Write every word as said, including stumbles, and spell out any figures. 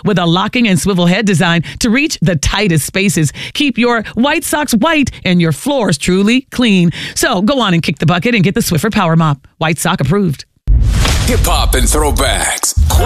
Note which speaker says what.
Speaker 1: with a locking and swivel head design to reach the tightest spaces. Keep your White Sox white and your floors truly clean. So go on and kick the bucket and get the Swiffer Power Mop. White Sox approved.
Speaker 2: Hip hop and throwbacks.